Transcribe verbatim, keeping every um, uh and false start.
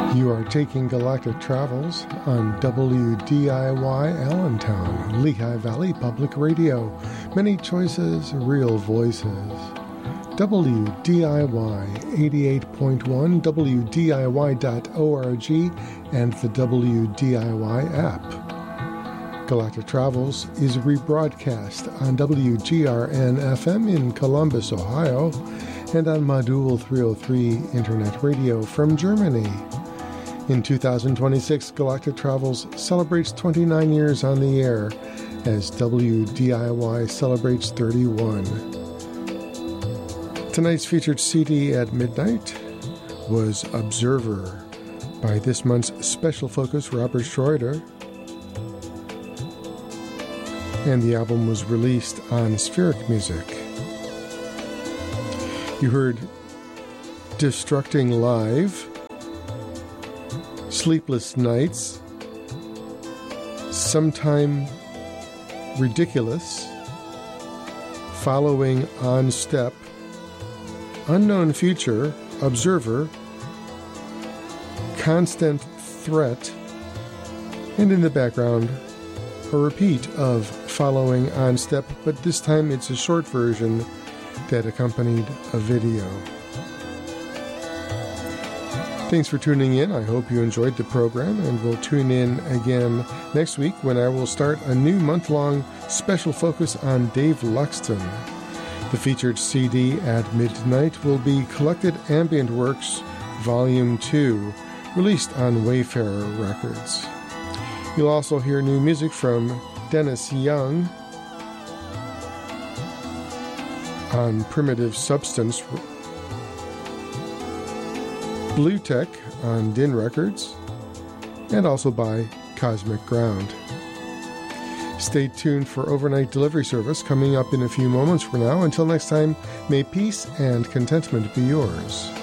You are taking Galactic Travels on W D I Y Allentown, Lehigh Valley Public Radio. Many choices, real voices. W D I Y eighty-eight point one, W D I Y dot org, and the W D I Y app. Galactic Travels is rebroadcast on W G R N F M in Columbus, Ohio, and on Modul three oh three Internet Radio from Germany. In two thousand twenty-six, Galactic Travels celebrates twenty-nine years on the air as W D I Y celebrates thirty-one. Tonight's featured C D at midnight was Observer by this month's Special Focus Robert Schroeder, and the album was released on Spheric Music. You heard Destructing Live, Sleepless Nights, Sometime Ridiculous, Following On Step, Unknown Future, Observer, Constant Threat, and in the background, a repeat of Following On Step, but this time it's a short version that accompanied a video. Thanks for tuning in. I hope you enjoyed the program, and we'll tune in again next week when I will start a new month-long special focus on Dave Luxton. The featured C D at midnight will be Collected Ambient Works Volume two, released on Wayfarer Records. You'll also hear new music from Dennis Young on Primitive Substance, Blue Tech on Din Records, and also by Cosmic Ground. Stay tuned for overnight delivery service coming up in a few moments from now. Until next time, may peace and contentment be yours.